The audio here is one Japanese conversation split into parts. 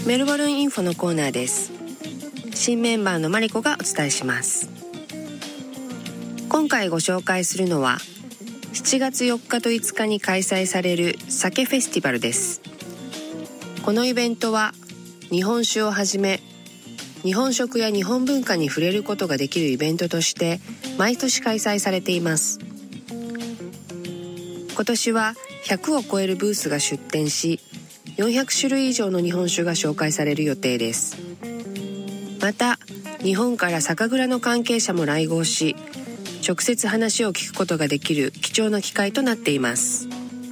メルボルンインフォのコーナーです。新メンバーのマリコがお伝えします。今回ご紹介するのは7月4日と5日に開催される酒フェスティバルです。このイベントは日本酒をはじめ日本食や日本文化に触れることができるイベントとして毎年開催されています。今年は100を超えるブースが出展し、400種類以上の日本酒が紹介される予定です。また日本から酒蔵の関係者も来合し、直接話を聞くことができる貴重な機会となっています。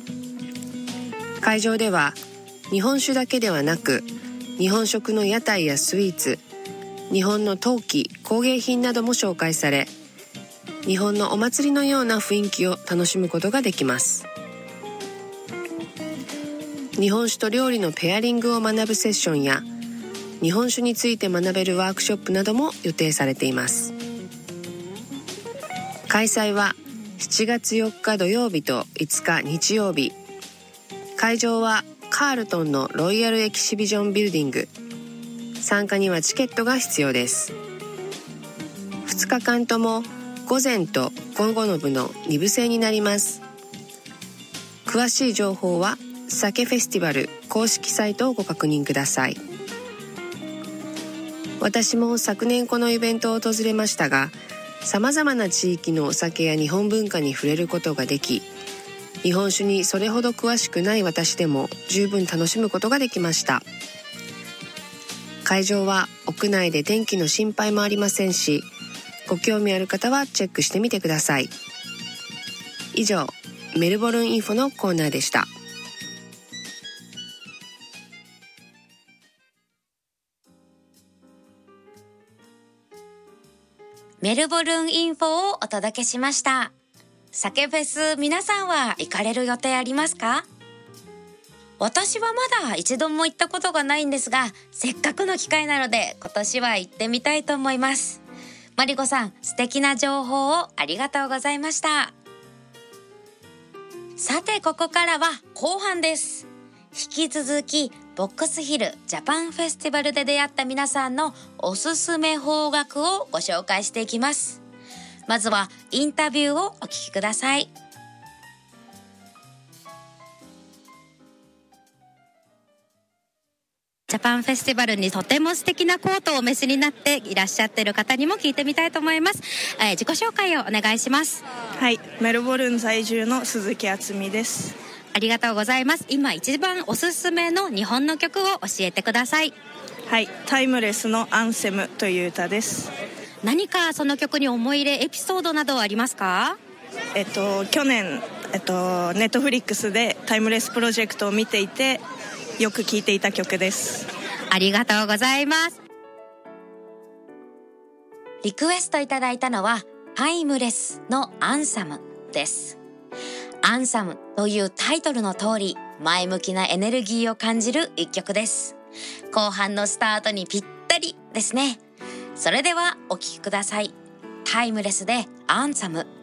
会場では日本酒だけではなく、日本食の屋台やスイーツ、日本の陶器、工芸品なども紹介され、日本のお祭りのような雰囲気を楽しむことができます。日本酒と料理のペアリングを学ぶセッションや、日本酒について学べるワークショップなども予定されています。開催は7月4日土曜日と5日日曜日。会場はカールトンのロイヤルエキシビジョンビルディング。参加にはチケットが必要です。2日間とも午前と午後の部の2部制になります。詳しい情報は酒フェスティバル公式サイトをご確認ください。私も昨年このイベントを訪れましたが、さまざまな地域のお酒や日本文化に触れることができ、日本酒にそれほど詳しくない私でも十分楽しむことができました。会場は屋内で天気の心配もありませんし、ご興味ある方はチェックしてみてください。以上、メルボルンインフォのコーナーでした。 メルボルンインフォをお届けしました。酒フェス、皆さんは行かれる予定ありますか？私はまだ一度も行ったことがないんですが、せっかくの機会なので今年は行ってみたいと思います。マリコさん、素敵な情報をありがとうございました。さて、ここからは後半です。引き続きボックスヒルジャパンフェスティバルで出会った皆さんのおすすめ邦楽をご紹介していきます。まずはインタビューをお聞きください。ジャパンフェスティバルにとても素敵なコートをお召しになっていらっしゃっている方にも聞いてみたいと思います。自己紹介をお願いします。 はい、メルボルン在住の鈴木敦美です。 ありがとうございます。今一番おすすめの日本の曲を教えてください。 はい、タイムレスのアンセムという歌です。 何かその曲に思い入れエピソードなどはありますか？ 去年ネットフリックスでタイムレスプロジェクトを見ていて、よく聴いていた曲です。 ありがとうございます。リクエストいただいたのはタイムレスのアンサムです。アンサムというタイトルの通り、前向きなエネルギーを感じる一曲です。後半のスタートにぴったりですね。それではお聴きください。タイムレスでアンサム。